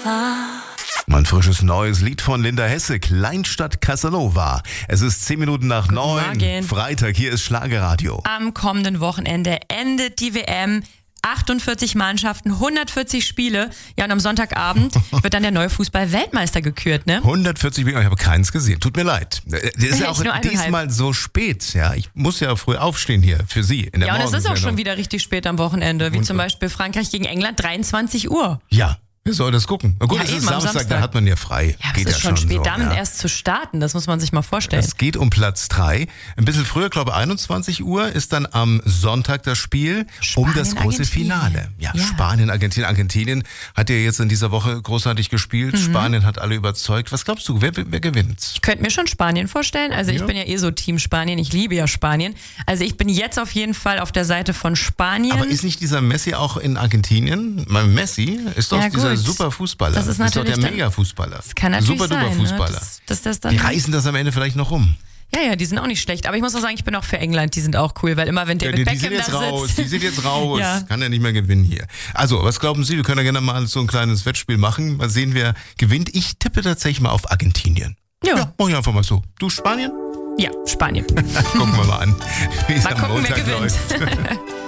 Mein frisches neues Lied von Linda Hesse, Kleinstadt Casanova. Es ist 10 Minuten nach 9. Morgen. Freitag, hier ist Schlagerradio. Am kommenden Wochenende endet die WM. 48 Mannschaften, 140 Spiele. Ja, und am Sonntagabend wird dann der neue Fußball-Weltmeister gekürt, ne? 140 Millionen, ich habe keins gesehen. Tut mir leid. Das ist ja auch nur 1,5. diesmal so spät. Ja, ich muss ja früh aufstehen hier für Sie in der Ja, und es ist auch Morgensendung. schon wieder richtig spät am Wochenende, wie zum Beispiel Frankreich gegen England, 23 Uhr. Ja, wer soll das gucken? Na gut, Ja, es ist eben, am Samstag, da hat man ja frei. Ja, aber Geht es ist schon spät, so, damit ja. erst zu starten, das muss man sich mal vorstellen. Es geht um Platz 3. Ein bisschen früher, glaube ich, 21 Uhr ist dann am Sonntag das Spiel um das große Spanien, Finale. Ja, Ja. Spanien, Argentinien. Argentinien hat ja jetzt in dieser Woche großartig gespielt. Spanien hat alle überzeugt. Was glaubst du, wer gewinnt? Ich könnte mir schon Spanien vorstellen. Also ich Ja. bin ja so Team Spanien. Ich liebe ja Spanien. Also ich bin jetzt auf jeden Fall auf der Seite von Spanien. Aber ist nicht dieser Messi auch in Argentinien? Mein Messi ist doch Ja, dieser gut. super Fußballer. Das ist doch natürlich der dann- Mega-Fußballer. Das kann natürlich Super duper sein, Fußballer. ne? Dass das dann Die reißen das am Ende vielleicht noch rum. Ja, die sind auch nicht schlecht. Aber ich muss auch sagen, ich bin auch für England. Die sind auch cool, weil immer wenn Ja, David die sind Beckham jetzt da raus, sitzt. die sind jetzt raus. Ja. Kann ja nicht mehr gewinnen hier. Also, was glauben Sie? Wir können ja gerne mal so ein kleines Wettspiel machen. Mal sehen, wer gewinnt. Ich tippe tatsächlich mal auf Argentinien. Ja. Mach ich einfach mal so. Du Spanien? Ja, Spanien. Gucken wir mal an, wie es Mal am gucken, wer Montag gewinnt. läuft.